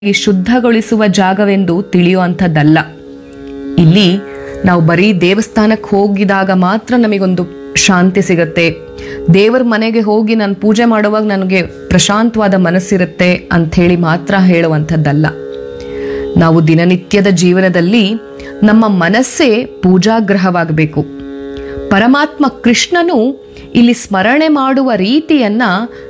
ಈ ಶುದ್ಧಗೊಳಿಸುವ ಜಾಗವೆಂದು ತಿಳಿಯುವಂಥದ್ದಲ್ಲ. ಇಲ್ಲಿ ನಾವು ಬರೀ ದೇವಸ್ಥಾನಕ್ಕೆ ಹೋಗಿದಾಗ ಮಾತ್ರ ನಮಗೊಂದು ಶಾಂತಿ ಸಿಗತ್ತೆ, ದೇವರ ಮನೆಗೆ ಹೋಗಿ ನಾನು ಪೂಜೆ ಮಾಡುವಾಗ ನನಗೆ ಪ್ರಶಾಂತವಾದ ಮನಸ್ಸಿರುತ್ತೆ ಅಂಥೇಳಿ ಮಾತ್ರ ಹೇಳುವಂಥದ್ದಲ್ಲ. ನಾವು ದಿನನಿತ್ಯದ ಜೀವನದಲ್ಲಿ ನಮ್ಮ ಮನಸ್ಸೇ ಪೂಜಾಗ್ರಹವಾಗಬೇಕು. ಪರಮಾತ್ಮ ಕೃಷ್ಣನು ಇಲ್ಲಿ ಸ್ಮರಣೆ ಮಾಡುವ ರೀತಿಯನ್ನ